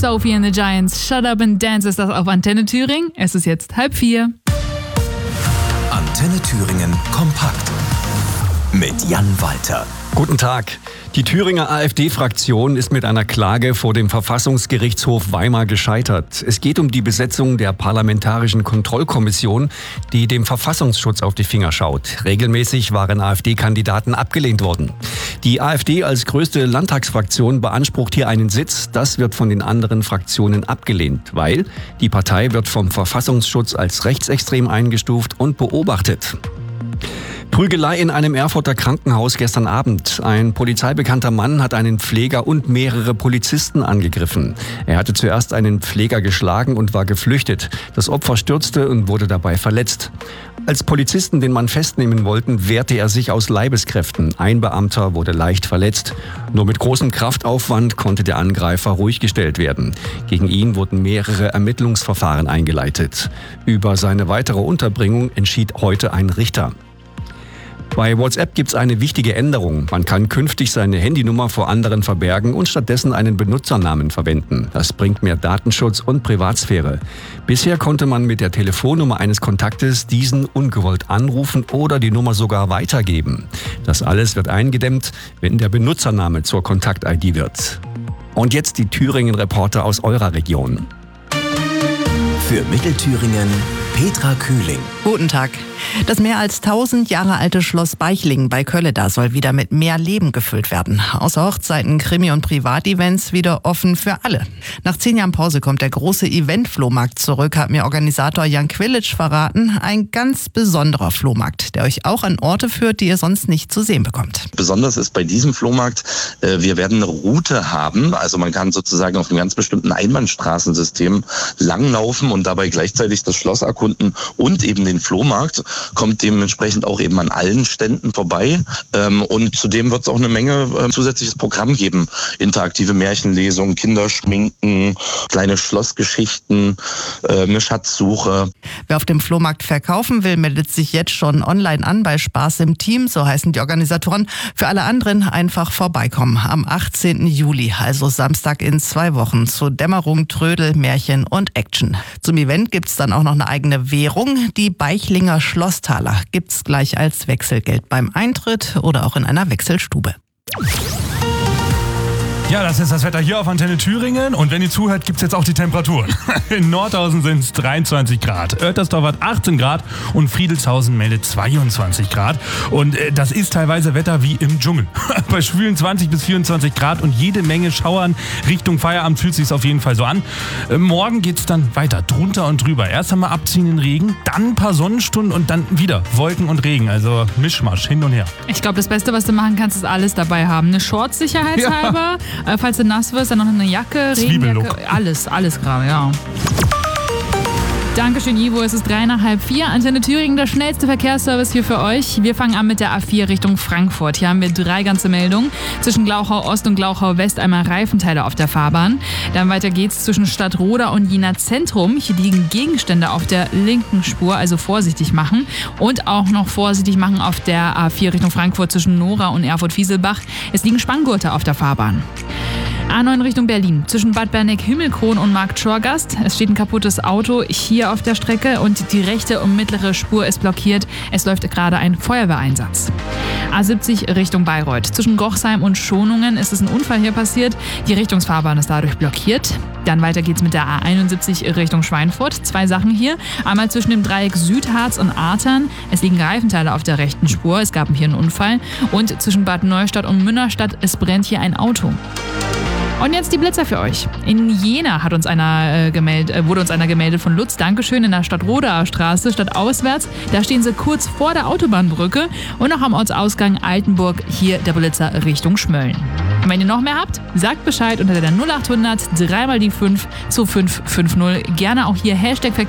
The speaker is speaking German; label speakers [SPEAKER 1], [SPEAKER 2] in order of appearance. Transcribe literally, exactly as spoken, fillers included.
[SPEAKER 1] Sophie and the Giants, Shut Up and Dance ist das auf Antenne Thüringen. Es ist jetzt halb vier.
[SPEAKER 2] Antenne Thüringen kompakt mit Jan Walter.
[SPEAKER 3] Guten Tag. Die Thüringer AfD-Fraktion ist mit einer Klage vor dem Verfassungsgerichtshof Weimar gescheitert. Es geht um die Besetzung der Parlamentarischen Kontrollkommission, die dem Verfassungsschutz auf die Finger schaut. Regelmäßig waren AfD-Kandidaten abgelehnt worden. Die AfD als größte Landtagsfraktion beansprucht hier einen Sitz. Das wird von den anderen Fraktionen abgelehnt, weil die Partei wird vom Verfassungsschutz als rechtsextrem eingestuft und beobachtet. Prügelei in einem Erfurter Krankenhaus gestern Abend. Ein polizeibekannter Mann hat einen Pfleger und mehrere Polizisten angegriffen. Er hatte zuerst einen Pfleger geschlagen und war geflüchtet. Das Opfer stürzte und wurde dabei verletzt. Als Polizisten den Mann festnehmen wollten, wehrte er sich aus Leibeskräften. Ein Beamter wurde leicht verletzt. Nur mit großem Kraftaufwand konnte der Angreifer ruhig gestellt werden. Gegen ihn wurden mehrere Ermittlungsverfahren eingeleitet. Über seine weitere Unterbringung entschied heute ein Richter. Bei WhatsApp gibt es eine wichtige Änderung. Man kann künftig seine Handynummer vor anderen verbergen und stattdessen einen Benutzernamen verwenden. Das bringt mehr Datenschutz und Privatsphäre. Bisher konnte man mit der Telefonnummer eines Kontaktes diesen ungewollt anrufen oder die Nummer sogar weitergeben. Das alles wird eingedämmt, wenn der Benutzername zur Kontakt-I D wird. Und jetzt die Thüringen-Reporter aus eurer Region.
[SPEAKER 2] Für Mittelthüringen Petra Kühling.
[SPEAKER 4] Guten Tag. Das mehr als tausend Jahre alte Schloss Beichlingen bei Kölleda soll wieder mit mehr Leben gefüllt werden. Außer Hochzeiten, Krimi- und Privatevents wieder offen für alle. Nach zehn Jahren Pause kommt der große Event-Flohmarkt zurück, hat mir Organisator Jan Quilic verraten. Ein ganz besonderer Flohmarkt, der euch auch an Orte führt, die ihr sonst nicht zu sehen bekommt.
[SPEAKER 5] Besonders ist bei diesem Flohmarkt, äh, wir werden eine Route haben. Also man kann sozusagen auf einem ganz bestimmten Einbahnstraßensystem langlaufen und dabei gleichzeitig das Schloss erkunden und eben den Flohmarkt. Kommt dementsprechend auch eben an allen Ständen vorbei. Ähm, und zudem wird es auch eine Menge äh, zusätzliches Programm geben. Interaktive Märchenlesungen, Kinderschminken, kleine Schlossgeschichten, äh, eine Schatzsuche.
[SPEAKER 4] Wer auf dem Flohmarkt verkaufen will, meldet sich jetzt schon online an bei Spaß im Team, so heißen die Organisatoren. Für alle anderen einfach vorbeikommen. Am achtzehnten Juli, also Samstag in zwei Wochen, zu Dämmerung, Trödel, Märchen und Action. Zum Event gibt's dann auch noch eine eigene Währung, die Beichlinger Schlosstaler gibt's gleich als Wechselgeld beim Eintritt oder auch in einer Wechselstube.
[SPEAKER 6] Ja, das ist das Wetter hier auf Antenne Thüringen und wenn ihr zuhört, gibt's jetzt auch die Temperaturen. In Nordhausen sind es dreiundzwanzig Grad, Oettersdorf hat achtzehn Grad und Friedelshausen meldet zweiundzwanzig Grad. Und äh, das ist teilweise Wetter wie im Dschungel. Bei schwülen zwanzig bis vierundzwanzig Grad und jede Menge Schauern Richtung Feierabend fühlt sich's auf jeden Fall so an. Äh, morgen geht's dann weiter, drunter und drüber. Erst einmal abziehenden Regen, dann ein paar Sonnenstunden und dann wieder Wolken und Regen. Also Mischmasch, hin und her.
[SPEAKER 1] Ich glaube, das Beste, was du machen kannst, ist alles dabei haben. Eine Shorts sicherheitshalber. Ja. Äh, falls du nass wirst, dann noch eine Jacke, Regenjacke, alles, alles gerade, ja. Dankeschön, Ivo. Es ist drei nach halb vier. Antenne Thüringen, der schnellste Verkehrsservice hier für euch. Wir fangen an mit der A vier Richtung Frankfurt. Hier haben wir drei ganze Meldungen. Zwischen Glauchau Ost und Glauchau West einmal Reifenteile auf der Fahrbahn. Dann weiter geht's zwischen Stadtroda und Jena Zentrum. Hier liegen Gegenstände auf der linken Spur, also vorsichtig machen. Und auch noch vorsichtig machen auf der A vier Richtung Frankfurt zwischen Nora und Erfurt-Fieselbach. Es liegen Spanngurte auf der Fahrbahn. A neun Richtung Berlin, zwischen Bad Berneck-Himmelkron und Markt-Schorgast. Es steht ein kaputtes Auto hier auf der Strecke und die rechte und mittlere Spur ist blockiert. Es läuft gerade ein Feuerwehreinsatz. A siebzig Richtung Bayreuth, zwischen Gochsheim und Schonungen ist es ein Unfall hier passiert. Die Richtungsfahrbahn ist dadurch blockiert. Dann weiter geht's mit der A einundsiebzig Richtung Schweinfurt. Zwei Sachen hier. Einmal zwischen dem Dreieck Südharz und Artern. Es liegen Reifenteile auf der rechten Spur. Es gab hier einen Unfall. Und zwischen Bad Neustadt und Münnerstadt, es brennt hier ein Auto. Und jetzt die Blitzer für euch. In Jena hat uns einer, äh, gemeldet, äh, wurde uns einer gemeldet von Lutz. Dankeschön, in der Stadtrodaer Straße, stadtauswärts. Da stehen sie kurz vor der Autobahnbrücke. Und noch am Ortsausgang Altenburg, hier der Blitzer Richtung Schmölln. Und wenn ihr noch mehr habt, sagt Bescheid unter der null achthundert, dreimal die fünf zu fünf fünf null. Gerne auch hier Hashtag Verkehr.